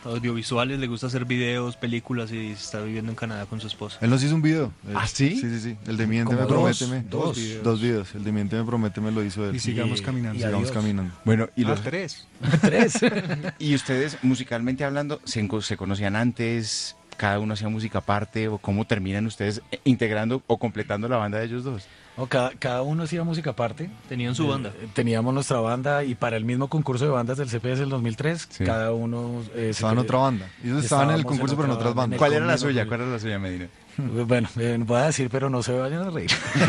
audiovisuales, le gusta hacer videos, películas y está viviendo en Canadá con su esposa. Él nos hizo un video. ¿Ah, sí? Sí. El de Miénteme, Como Prométeme. dos videos. El de Miénteme, Prométeme lo hizo él. Y sigamos caminando. y Sigamos adiós. caminando. Bueno, y los tres. tres. ¿Y ustedes, musicalmente hablando, se conocían antes? ¿Cada uno hacía música aparte? ¿O cómo terminan ustedes integrando o completando la banda de ellos dos? No, cada uno hacía música aparte. Tenían su banda. Teníamos nuestra banda y para el mismo concurso de bandas del CPS del 2003, Sí. cada uno... Estaba en otra banda. Ellos estaban en el Estábamos concurso, en pero en otra otras banda, bandas. ¿Cuál era la conmigo, suya? con- ¿Cuál era la suya, Medina? Bueno, voy a decir, pero no se vayan a reír.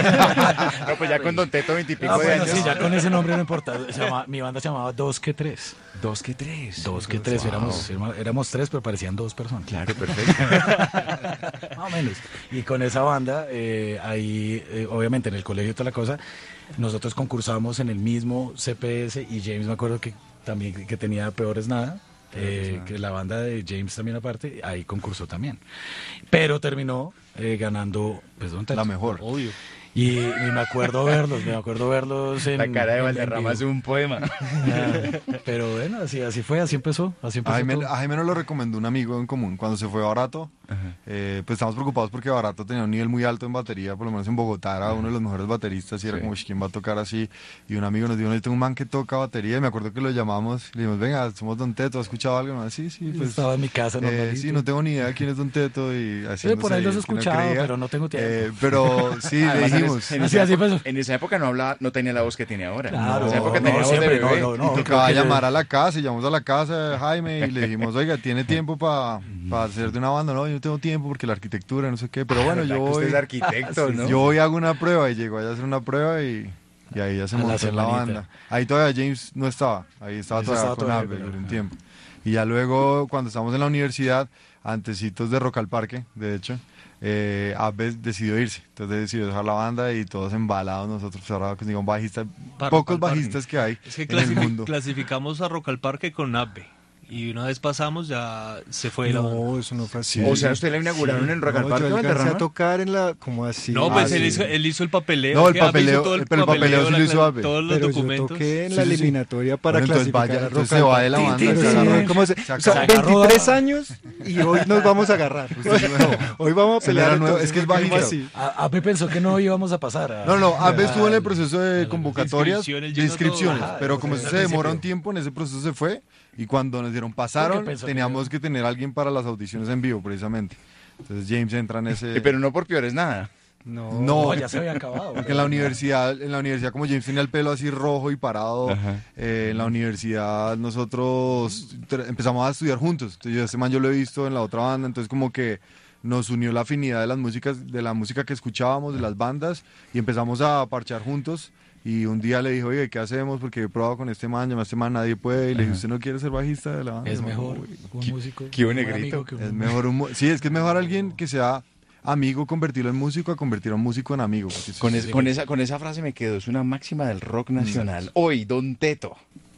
No, pues ya con Don Teto 20 y pico Ah, de bueno, años. sí, ya con ese nombre no importa. Mi banda se llamaba Dos que Tres. Dos que tres. Dos que Tres. Éramos tres, pero parecían dos personas. Claro, perfecto. Más o menos. Y con esa banda, obviamente en el colegio y toda la cosa, nosotros concursamos en el mismo CPS y James me acuerdo que también que tenía Peores Nada. Que la banda de James también aparte, ahí concursó también. Pero terminó ganando pues, Don Teto. La mejor. Obvio. Y me acuerdo verlos en... La cara de en Valderrama es vivo. un poema. Pero bueno, así fue, así empezó. A Jaime, todo. a Jaime nos lo recomendó un amigo en común. Cuando se fue a Barato, pues estamos preocupados porque Barato tenía un nivel muy alto en batería, por lo menos en Bogotá era uno de los mejores bateristas y era Sí. como, ¿quién va a tocar así? Y un amigo nos dijo, no, yo tengo un man que toca batería y me acuerdo que lo llamamos y le dijimos, venga, somos Don Teto, ¿has escuchado algo? No, sí, pues... Estaba en mi casa normalito. sí, no tengo ni idea de quién es Don Teto y así. Sí, por ahí los he escuchado, pero no tengo tiempo. Pero sí, le Además, dijimos... Así pasó. En esa época no tenía la voz que tiene ahora. Claro, en esa época no, tenía voz de siempre, bebé. no, Y creo tocaba que- llamar a la casa, y llamamos a la casa de Jaime y le dijimos, oiga, ¿tiene tiempo para hacer de una banda? No, yo no tengo tiempo porque la arquitectura, no sé qué, pero bueno, ¿Verdad yo que usted voy, es arquitecto, ¿no? yo voy y hago una prueba y llegó allá a hacer una prueba y ahí ya se A la montó en la semanita. banda. Ahí todavía James no estaba, ahí estaba Ese todavía estaba con todavía, Abel pero- durante un tiempo. Y ya luego, cuando estábamos en la universidad, antecitos de Rock al Parque, de hecho, Abel decidió irse, entonces decidió dejar la banda y todos embalados nosotros, pues ahora digo, un bajista, Para pocos Rock al Parque. bajistas que hay Es que en el mundo. clasificamos a Rock al Parque con Abbe. Y una vez pasamos, ya se fue la banda. No, eso no fue así. O sea, usted la inauguraron en Rock al No, Parque, yo alcancé Valderrama. a tocar en la... como así. No, pues sí. él hizo el papeleo. No, el que Abbe hizo papeleo, todo pero el papeleo sí lo hizo Abbe. Todos los Pero yo documentos. toqué en Sí, la sí, sí. eliminatoria para Bueno, entonces clasificar vaya, a entonces Rock se al va de la Parque. banda, Pero se sí, agarró. ¿cómo Se o sea, acabó. 23 años y hoy nos vamos a agarrar. Hoy vamos a Él era pelear. nuevo, entonces, es que es ¿cómo bajista. así? Abe pensó que no íbamos a pasar. No, Abbe estuvo en el proceso de convocatorias, inscripciones, de llenó inscripciones, todo. pero como eso Al se demora principio. un tiempo, en ese proceso se fue y cuando nos dieron pasaron, Porque pensó que teníamos que tener a alguien para las audiciones en vivo, precisamente. Entonces James entra en ese... Pero no por Peores Nada. No. No, ya se había acabado. porque en la universidad como James tenía el pelo así rojo y parado, Ajá. en la universidad nosotros empezamos a estudiar juntos. Entonces yo, este man yo lo he visto en la otra banda, entonces como que nos unió la afinidad de las músicas, de la música que escuchábamos, de las bandas, y empezamos a parchar juntos. Y un día le dije, oye, ¿qué hacemos? Porque he probado con este man, llamé a este man, nadie puede. Y le dije, ¿usted no quiere ser bajista de la banda? Es No, mejor uy, un músico. qué buen un negrito. amigo que un- es mejor sí, es que es mejor alguien que sea amigo, convertirlo en músico, a convertir a un músico en amigo. Porque eso Con, es- con esa frase me quedo, es una máxima del rock nacional. Hoy, Don Teto,